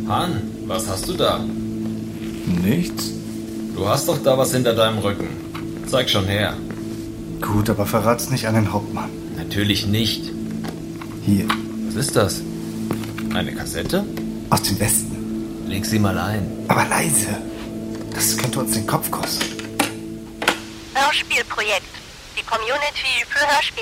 Han, was hast du da? Nichts? Du hast doch da was hinter deinem Rücken. Zeig schon her. Gut, aber verrat's nicht an den Hauptmann. Natürlich nicht. Hier, Was ist das? Eine Kassette? aus dem Westen. Leg sie mal ein. Aber leise. Das könnte uns den Kopf kosten. Hörspielprojekt. Die Community für Hörspiel